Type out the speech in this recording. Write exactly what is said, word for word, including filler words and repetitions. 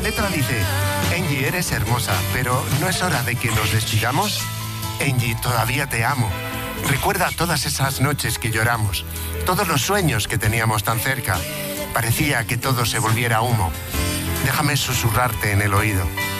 letra dice: Angie, eres hermosa, pero ¿no es hora de que nos despidamos? Angie, todavía te amo. Recuerda todas esas noches que lloramos, todos los sueños que teníamos tan cerca. Parecía que todo se volviera humo. Déjame susurrarte en el oído.